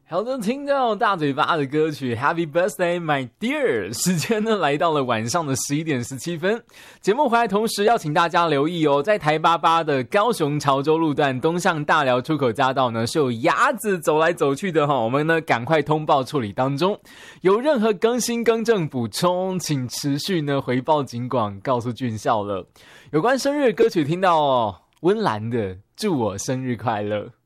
好的，听到大嘴巴的歌曲 Happy Birthday My Dear， 时间呢来到了晚上的11点17分。节目回来同时要请大家留意哦，在台88的高雄潮州路段东向大寮出口匝道呢是有鸭子走来走去的我们呢赶快通报处理当中，有任何更新更正补充请持续呢回报警广告诉俊孝了。有关生日歌曲听到温岚的祝我生日快乐。